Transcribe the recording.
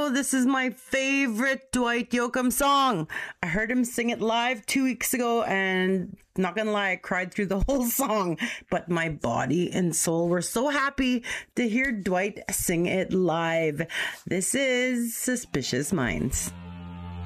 know this is my favorite Dwight Yoakam song. I heard him sing it live 2 weeks ago, and not gonna lie, I cried through the whole song. But my body and soul were so happy to hear Dwight sing it live. This is Suspicious Minds.